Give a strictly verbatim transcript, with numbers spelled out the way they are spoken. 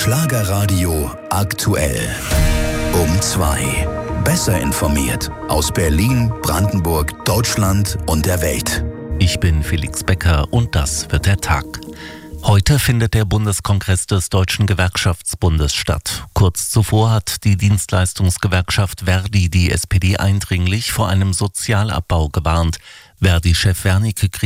Schlagerradio aktuell. Um zwei. Besser informiert aus Berlin, Brandenburg, Deutschland und der Welt. Ich bin Felix Becker und das wird der Tag. Heute findet der Bundeskongress des Deutschen Gewerkschaftsbundes statt. Kurz zuvor hat die Dienstleistungsgewerkschaft Verdi die S P D eindringlich vor einem Sozialabbau gewarnt. Verdi-Chef Wernicke